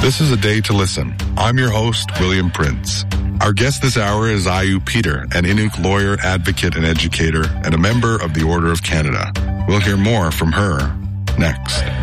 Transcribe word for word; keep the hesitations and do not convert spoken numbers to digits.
This is A Day to Listen. I'm your host, William Prince. Our guest this hour is Ayu Peter, an Inuk lawyer, advocate, and educator, and a member of the Order of Canada. We'll hear more from her next.